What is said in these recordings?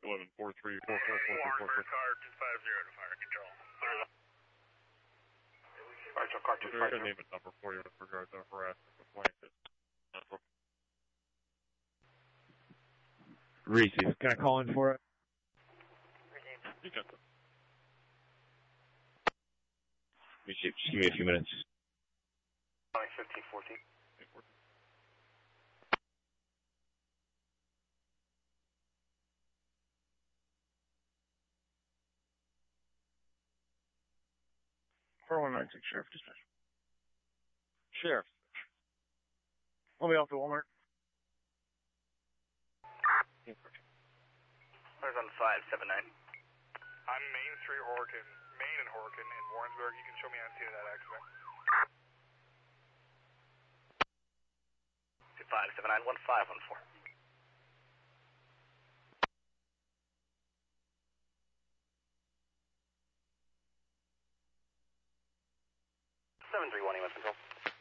Warrenburg, car 250 to fire control. Alright, so car 250. Name a number for you with regard to harassment complaint. Reese's, can I call in for it? You got that. Just give me a few minutes. 1514. Sheriff Dispatch. Sheriff. I'll be off to Walmart. Where's on 579? I'm Main Street, Horkin, Main and Horkin in Warrensburg. You can show me on scene of that accident. 579-1514. EMS control.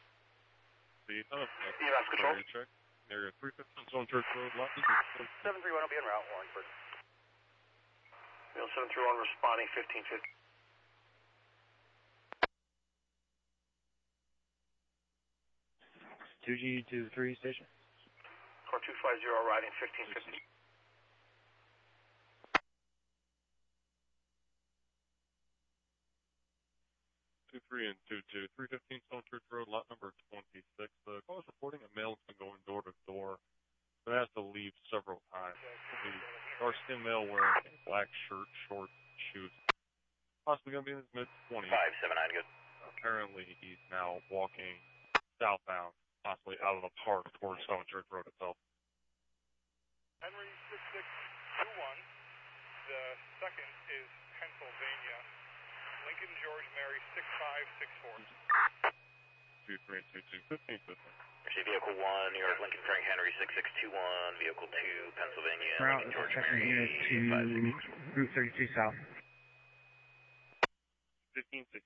EMS control. Check. Area 315 Stone Church Road, lot 731 will be en route, Warrensburg. 731 responding, 1550. G to the 3 station. Car 250 riding 1550. Three and 22, 315 Stone Church Road, lot number 26. The call is reporting a male has been going door to door, but has to leave several times. The dark-skinned male wearing a black shirt, shorts, shoes, possibly going to be in his mid-20s. 579, good. Apparently, he's now walking southbound, possibly out of the park towards Stone Church Road itself. Henry 6621. The second is Pennsylvania. Lincoln George Mary 6564. 23 and 22, 1550. Receive vehicle 1, New York Lincoln Frank Henry 6621. Vehicle 2, Pennsylvania. Route Lincoln George second Mary unit to 564. Route 32 South. 1560.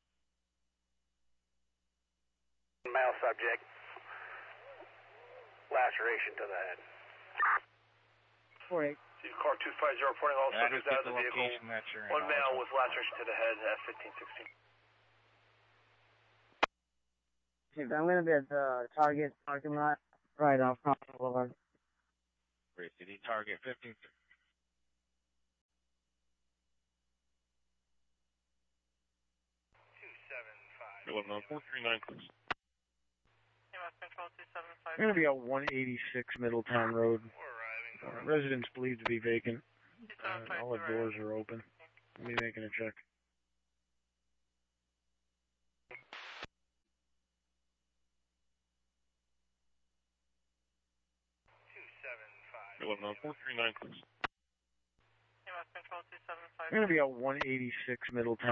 Male subject. Laceration to the head. 48. Car 250 reporting all subjects out of the vehicle. One male with laceration to the head at 1516. I'm going to be at the Target parking lot right off Crossing Boulevard. Great City, Target 15. 275. 11-4396. Control 275. I'm going to be at 186 Middletown Road. Residence believed to be vacant. All the doors are open. I'll be making a check. Control 275. I'm going to be at 186 Middletown.